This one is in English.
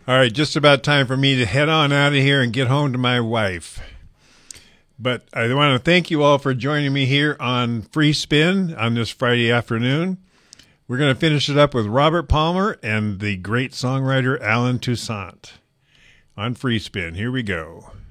All right, just about time for me to head on out of here and get home to my wife. But I want to thank you all for joining me here on Free Spin on this Friday afternoon. We're going to finish it up with Robert Palmer and the great songwriter Alan Toussaint on Free Spin. Here we go.